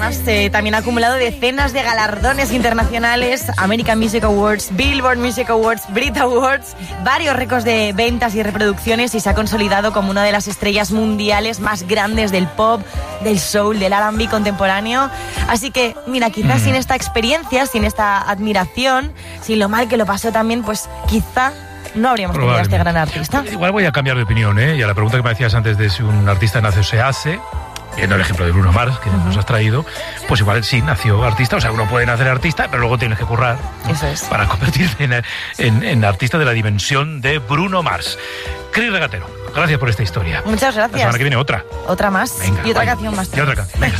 También ha acumulado decenas de galardones internacionales, American Music Awards, Billboard Music Awards, Brit Awards, varios récords de ventas y reproducciones, y se ha consolidado como una de las estrellas mundiales más grandes del pop, del soul, del R&B contemporáneo. Así que, mira, quizás sin esta experiencia, sin esta admiración, sin lo mal que lo pasó también, pues quizá no habríamos tenido a este gran artista. Igual voy a cambiar de opinión, ¿eh? Y a la pregunta que me decías antes de si un artista nace o se hace, viendo el ejemplo de Bruno Mars, que nos has traído, pues igual sí, nació artista. O sea, uno puede nacer artista, pero luego tienes que currar, ¿no? Eso es. Para convertirte en artista de la dimensión de Bruno Mars. Cris Regatero, gracias por esta historia. Muchas gracias. La semana que viene otra. Otra más. Venga, y otra vaya. canción más. Y otra canción. Venga.